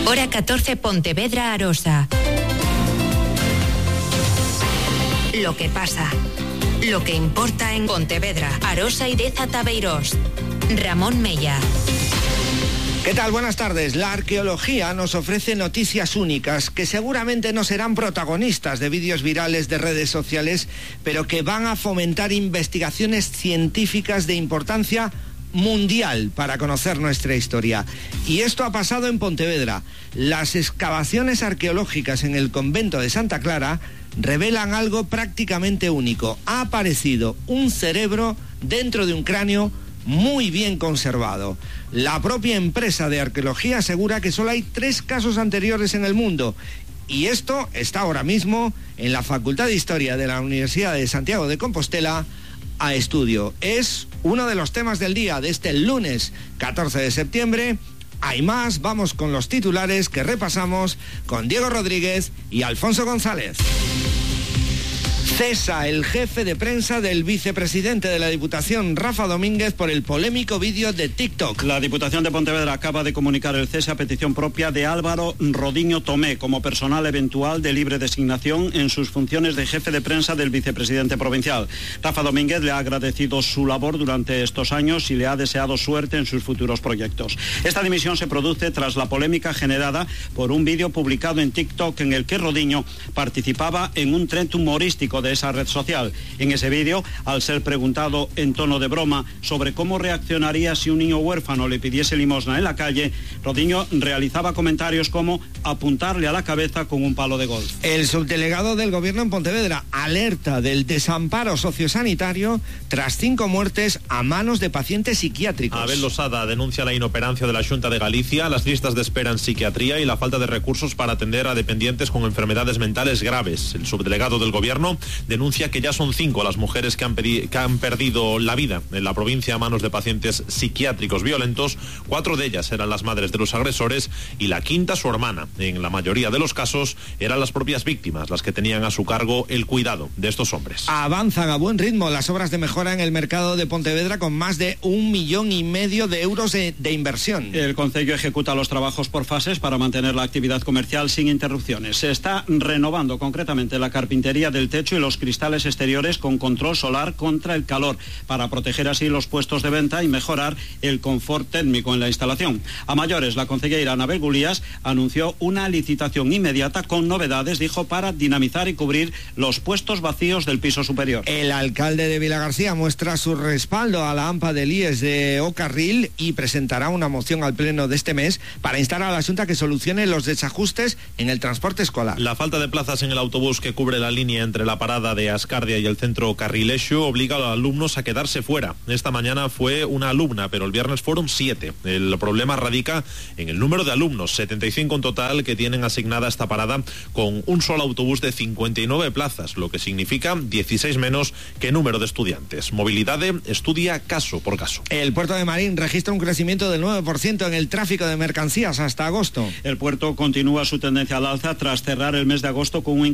Hora 14, Pontevedra, Arosa. Lo que pasa. Lo que importa en Pontevedra, Arosa y Deza Tabeirós. Ramón Mella. ¿Qué tal? Buenas tardes. La arqueología nos ofrece noticias únicas que seguramente no serán protagonistas de vídeos virales de redes sociales, pero que van a fomentar investigaciones científicas de importancia mundial para conocer nuestra historia. Y esto ha pasado en Pontevedra. Las excavaciones arqueológicas en el convento de Santa Clara revelan algo prácticamente único. Ha aparecido un cerebro dentro de un cráneo muy bien conservado. La propia empresa de arqueología asegura que solo hay 3 casos anteriores en el mundo. Y esto está ahora mismo en la Facultad de Historia de la Universidad de Santiago de Compostela a estudio. Es uno de los temas del día de este lunes 14 de septiembre. Hay más, vamos con los titulares que repasamos con Diego Rodríguez y Alfonso González. Cesa el jefe de prensa del vicepresidente de la Diputación, Rafa Domínguez, por el polémico vídeo de TikTok. La Diputación de Pontevedra acaba de comunicar el cese a petición propia de Álvaro Rodiño Tomé como personal eventual de libre designación en sus funciones de jefe de prensa del vicepresidente provincial. Rafa Domínguez le ha agradecido su labor durante estos años y le ha deseado suerte en sus futuros proyectos. Esta dimisión se produce tras la polémica generada por un vídeo publicado en TikTok en el que Rodiño participaba en un tren humorístico de esa red social. En ese vídeo, al ser preguntado en tono de broma sobre cómo reaccionaría si un niño huérfano le pidiese limosna en la calle, Rodiño realizaba comentarios como apuntarle a la cabeza con un palo de golf. El subdelegado del Gobierno en Pontevedra alerta del desamparo sociosanitario tras 5 muertes a manos de pacientes psiquiátricos. Abel Losada denuncia la inoperancia de la Xunta de Galicia, las listas de espera en psiquiatría y la falta de recursos para atender a dependientes con enfermedades mentales graves. El subdelegado del Gobierno denuncia que ya son 5 las mujeres que han perdido la vida en la provincia a manos de pacientes psiquiátricos violentos. 4 de ellas eran las madres de los agresores y la 5ª su hermana. En la mayoría de los casos eran las propias víctimas las que tenían a su cargo el cuidado de estos hombres. Avanzan a buen ritmo las obras de mejora en el mercado de Pontevedra con más de 1,5 millones de euros de inversión. El concello ejecuta los trabajos por fases para mantener la actividad comercial sin interrupciones. Se está renovando concretamente la carpintería del techo y los cristales exteriores con control solar contra el calor, para proteger así los puestos de venta y mejorar el confort térmico en la instalación. A mayores, la concelleira Anabel Gulías anunció una licitación inmediata con novedades, dijo, para dinamizar y cubrir los puestos vacíos del piso superior. El alcalde de Vilagarcía muestra su respaldo a la AMPA del IES de Ocarril y presentará una moción al pleno de este mes para instar a la Xunta que solucione los desajustes en el transporte escolar. La falta de plazas en el autobús que cubre la línea entre la parada de Ascardia y el centro Carrilexo obliga a los alumnos a quedarse fuera. Esta mañana fue una alumna, pero el viernes fueron 7. El problema radica en el número de alumnos, 75 en total, que tienen asignada esta parada con un solo autobús de 59 plazas, lo que significa 16 menos que número de estudiantes. Movilidade estudia caso por caso. El puerto de Marín registra un crecimiento del 9% en el tráfico de mercancías hasta agosto. El puerto continúa su tendencia al alza tras cerrar el mes de agosto con un